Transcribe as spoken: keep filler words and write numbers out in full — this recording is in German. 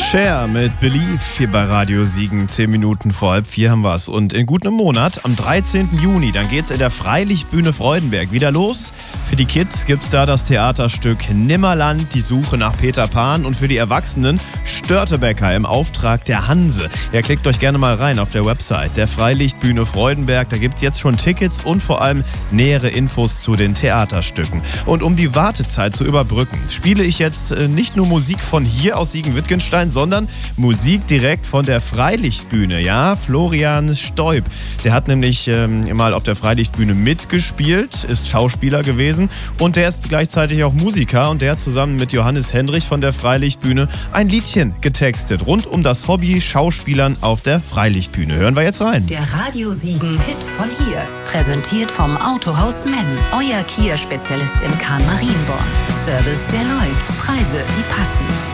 Cher mit Believe hier bei Radio Siegen. Zehn Minuten vor halb vier haben wir's. Und in gutem Monat, am dreizehnten Juni, dann geht's in der Freilichtbühne Freudenberg wieder los. Für die Kids gibt's da das Theaterstück Nimmerland, die Suche nach Peter Pan. Und für die Erwachsenen Störtebeker im Auftrag der Hanse. Ja, klickt euch gerne mal rein auf der Website der Freilichtbühne Freudenberg. Da gibt's jetzt schon Tickets und vor allem nähere Infos zu den Theaterstücken. Und um die Wartezeit zu überbrücken, spiele ich jetzt nicht nur Musik von hier aus Siegen-Wittgenstein, sondern Musik direkt von der Freilichtbühne. Ja, Florian Stoib, der hat nämlich ähm, mal auf der Freilichtbühne mitgespielt, ist Schauspieler gewesen und der ist gleichzeitig auch Musiker und der hat zusammen mit Johannes Hendrich von der Freilichtbühne ein Liedchen getextet rund um das Hobby Schauspielern auf der Freilichtbühne. Hören wir jetzt rein. Der Radio Siegen Hit von hier. Präsentiert vom Autohaus Menn, euer Kia-Spezialist in Kahn-Marienborn. Service, der läuft. Preise, die passen.